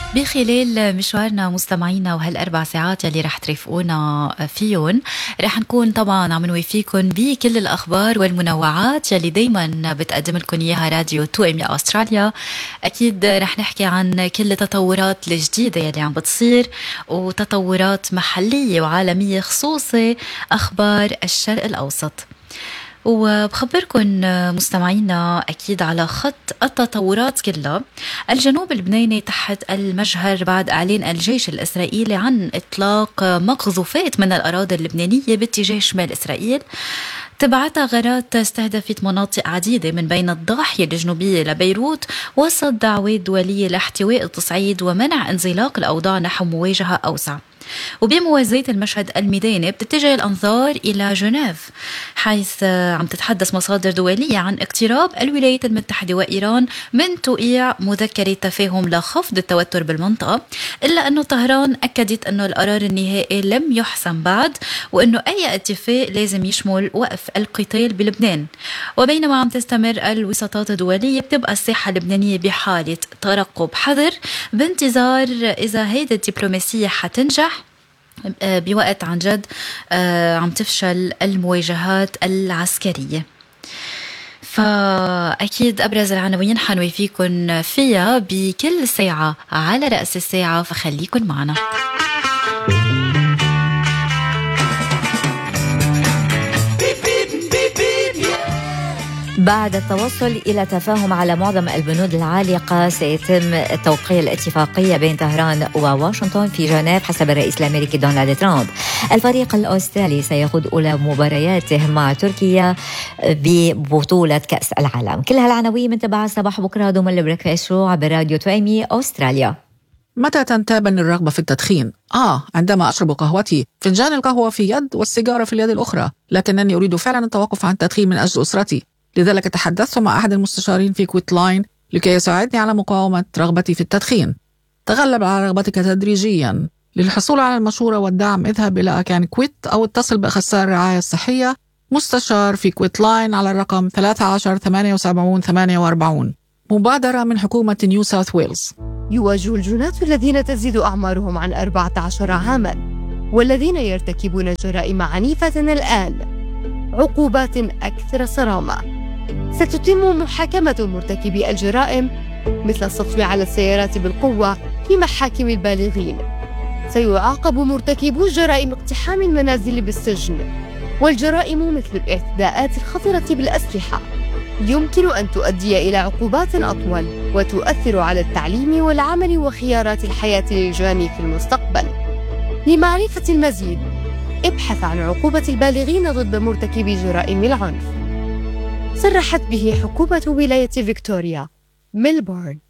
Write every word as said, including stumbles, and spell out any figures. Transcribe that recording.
بخلال مشوارنا مستمعينا وهالأربع ساعات يلي رح ترافقونا فيهم رح نكون طبعا عم نوفيكم بكل الأخبار والمنوعات يلي دايما بتقدم لكم إياها راديو تو إم يا أستراليا. أكيد رح نحكي عن كل التطورات الجديدة يلي عم بتصير وتطورات محلية وعالمية خصوصي أخبار الشرق الأوسط. وبخبركن مستمعينا أكيد على خط التطورات كلها. الجنوب اللبناني تحت المجهر بعد إعلان الجيش الإسرائيلي عن إطلاق مقذوفات من الأراضي اللبنانية باتجاه شمال إسرائيل. تبعتها غارات استهدفت مناطق عديدة من بين الضاحية الجنوبية لبيروت وسط دعوات دولية لاحتواء التصعيد ومنع انزلاق الأوضاع نحو مواجهة أوسع. وبموازاة المشهد الميداني بتتجه الأنظار إلى جنيف، حيث عم تتحدث مصادر دولية عن اقتراب الولايات المتحدة وإيران من توقيع مذكرة تفاهم لخفض التوتر بالمنطقة، إلا أنه طهران أكدت أنه القرار النهائي لم يحسم بعد، وأنه أي اتفاق لازم يشمل وقف القتال بلبنان. وبينما عم تستمر الوساطات الدولية بتبقى الساحة اللبنانية بحالة ترقب حذر بانتظار إذا هيدا الدبلوماسية حتنجح بوقت عن جد عم تفشل المواجهات العسكرية. فأكيد أبرز العناوين حنوفيكن فيها بكل ساعة على رأس الساعة، فخليكن معنا. بعد التوصل إلى تفاهم على معظم البنود العالقة سيتم توقيع الاتفاقية بين طهران وواشنطن في جنيف حسب الرئيس الأمريكي دونالد ترامب. الفريق الأسترالي سيخوض أولى مبارياته مع تركيا ببطولة كأس العالم. كل هالعناوين من تبع صباح بكرة ضمن البريكفاست شو عبر راديو تو إم إي أستراليا. متى تنتابني الرغبة في التدخين؟ آه عندما أشرب قهوتي، فنجان القهوة في يد والسيجارة في اليد الأخرى، لكنني أريد فعلا التوقف عن التدخين من أجل أسرتي. لذلك تحدثت مع أحد المستشارين في كويت لاين لكي يساعدني على مقاومة رغبتي في التدخين. تغلب على رغبتك تدريجيا. للحصول على المشورة والدعم اذهب إلى أكان كويت أو اتصل بأخصائي الرعاية الصحية مستشار في كويت لاين على الرقم ثلاثة عشر ثمانية وسبعين ثمانية وأربعين. مبادرة من حكومة نيو ساوث ويلز. يواجه الجنات الذين تزيد أعمارهم عن أربعة عشر عاما والذين يرتكبون جرائم عنيفة الآن عقوبات أكثر صرامة. ستتم محاكمة مرتكبي الجرائم مثل السطو على السيارات بالقوة في محاكم البالغين. سيعاقب مرتكبو جرائم اقتحام المنازل بالسجن، والجرائم مثل الاعتداءات الخطرة بالأسلحة يمكن أن تؤدي إلى عقوبات أطول وتؤثر على التعليم والعمل وخيارات الحياة للجاني في المستقبل. لمعرفة المزيد ابحث عن عقوبة البالغين ضد مرتكبي جرائم العنف. صرحت به حكومة ولاية فيكتوريا ميلبورن.